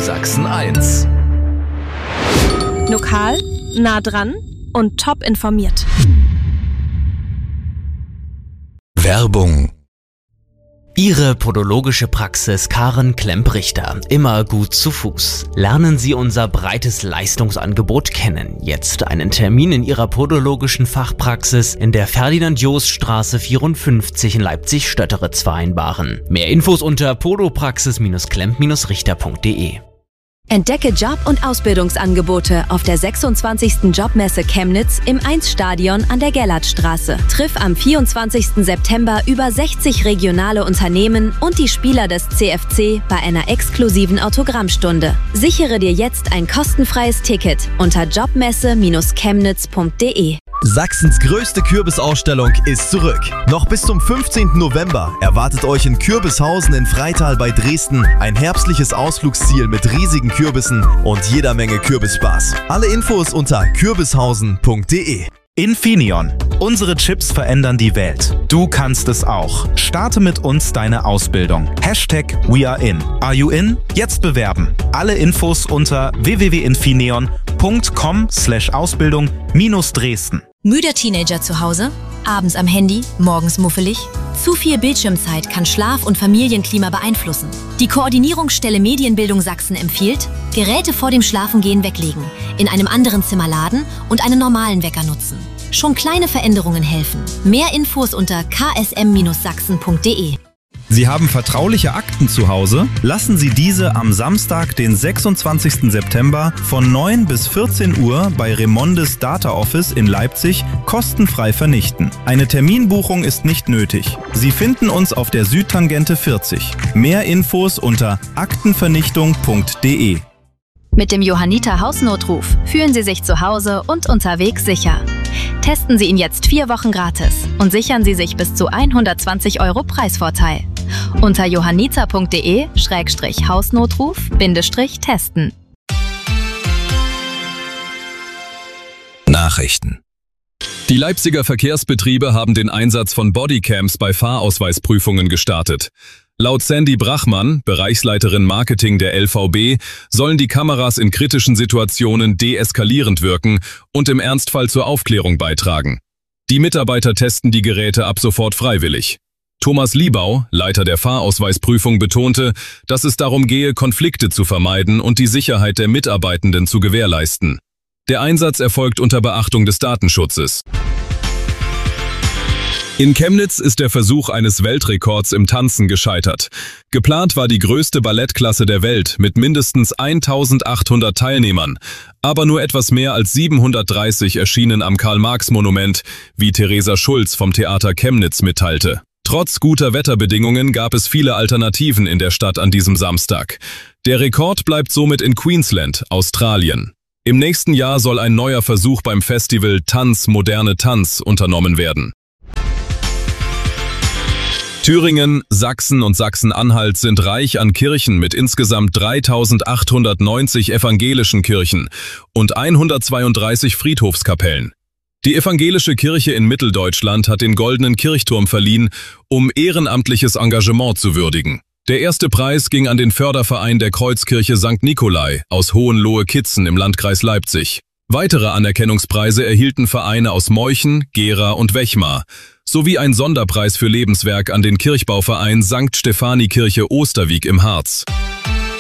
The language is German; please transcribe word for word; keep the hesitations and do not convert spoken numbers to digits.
Sachsen eins. Lokal, nah dran und top informiert. Werbung. Ihre podologische Praxis Karen Klemp-Richter, immer gut zu Fuß. Lernen Sie unser breites Leistungsangebot kennen. Jetzt einen Termin in Ihrer podologischen Fachpraxis in der Ferdinand-Jost-Straße vierundfünfzig in Leipzig-Stötteritz vereinbaren. Mehr Infos unter podopraxis klemp richter punkt de. Entdecke Job- und Ausbildungsangebote auf der sechsundzwanzigsten Jobmesse Chemnitz im eins Stadion an der Gerlandstraße. Triff am vierundzwanzigsten September über sechzig regionale Unternehmen und die Spieler des C F C bei einer exklusiven Autogrammstunde. Sichere dir jetzt ein kostenfreies Ticket unter jobmesse chemnitz punkt de. Sachsens größte Kürbisausstellung ist zurück. Noch bis zum fünfzehnten November erwartet euch in Kürbishausen in Freital bei Dresden ein herbstliches Ausflugsziel mit riesigen Kürbissen und jeder Menge Kürbisspaß. Alle Infos unter kürbishausen punkt de. Infineon. Unsere Chips verändern die Welt. Du kannst es auch. Starte mit uns deine Ausbildung. Hashtag WeAreIn. Are you in? Jetzt bewerben. Alle Infos unter w w w punkt infineon punkt com slash Ausbildung minus Dresden. Müder Teenager zu Hause? Abends am Handy? Morgens muffelig? Zu viel Bildschirmzeit kann Schlaf- und Familienklima beeinflussen. Die Koordinierungsstelle Medienbildung Sachsen empfiehlt, Geräte vor dem Schlafengehen weglegen, in einem anderen Zimmer laden und einen normalen Wecker nutzen. Schon kleine Veränderungen helfen. Mehr Infos unter k s m sachsen punkt de. Sie haben vertrauliche Akten zu Hause? Lassen Sie diese am Samstag, den sechsundzwanzigsten September von neun bis vierzehn Uhr bei Remondes Data Office in Leipzig kostenfrei vernichten. Eine Terminbuchung ist nicht nötig. Sie finden uns auf der Südtangente vierzig. Mehr Infos unter aktenvernichtung punkt de. Mit dem Johanniter Hausnotruf fühlen Sie sich zu Hause und unterwegs sicher. Testen Sie ihn jetzt vier Wochen gratis und sichern Sie sich bis zu hundertzwanzig Euro Preisvorteil. Unter johanniter punkt de Schrägstrich Hausnotruf Bindestrich testen. Nachrichten. Die Leipziger Verkehrsbetriebe haben den Einsatz von Bodycams bei Fahrausweisprüfungen gestartet. Laut Sandy Brachmann, Bereichsleiterin Marketing der L V B, sollen die Kameras in kritischen Situationen deeskalierend wirken und im Ernstfall zur Aufklärung beitragen. Die Mitarbeiter testen die Geräte ab sofort freiwillig. Thomas Liebau, Leiter der Fahrausweisprüfung, betonte, dass es darum gehe, Konflikte zu vermeiden und die Sicherheit der Mitarbeitenden zu gewährleisten. Der Einsatz erfolgt unter Beachtung des Datenschutzes. In Chemnitz ist der Versuch eines Weltrekords im Tanzen gescheitert. Geplant war die größte Ballettklasse der Welt mit mindestens eintausendachthundert Teilnehmern, aber nur etwas mehr als siebenhundertdreißig erschienen am Karl-Marx-Monument, wie Theresa Schulz vom Theater Chemnitz mitteilte. Trotz guter Wetterbedingungen gab es viele Alternativen in der Stadt an diesem Samstag. Der Rekord bleibt somit in Queensland, Australien. Im nächsten Jahr soll ein neuer Versuch beim Festival Tanz, moderne Tanz unternommen werden. Thüringen, Sachsen und Sachsen-Anhalt sind reich an Kirchen mit insgesamt dreitausendachthundertneunzig evangelischen Kirchen und hundertzweiunddreißig Friedhofskapellen. Die evangelische Kirche in Mitteldeutschland hat den Goldenen Kirchturm verliehen, um ehrenamtliches Engagement zu würdigen. Der erste Preis ging an den Förderverein der Kreuzkirche Sankt Nikolai aus Hohenlohe-Kitzen im Landkreis Leipzig. Weitere Anerkennungspreise erhielten Vereine aus Meuchen, Gera und Wechmar, sowie ein Sonderpreis für Lebenswerk an den Kirchbauverein Sankt Stefani Kirche Osterwieck im Harz.